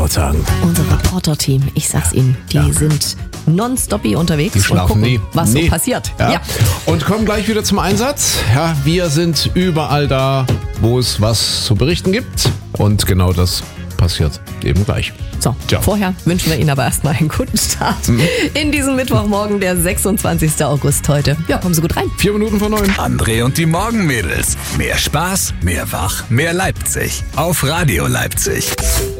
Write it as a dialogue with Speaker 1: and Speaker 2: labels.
Speaker 1: sagen.
Speaker 2: Unser Reporter-Team, ich sag's Ihnen, die sind nonstop hier unterwegs
Speaker 1: Die schlafen
Speaker 2: und gucken,
Speaker 1: nie.
Speaker 2: was so passiert.
Speaker 1: Ja. Und kommen gleich wieder zum Einsatz. Ja, wir sind überall da, wo es was zu berichten gibt. Und genau das passiert eben gleich.
Speaker 2: So, vorher wünschen wir Ihnen aber erstmal einen guten Start in diesen Mittwochmorgen, der 26. August heute. Ja, kommen Sie gut rein.
Speaker 1: 4 Minuten vor 9.
Speaker 3: André und die Morgenmädels. Mehr Spaß, mehr Wach, mehr Leipzig. Auf Radio Leipzig.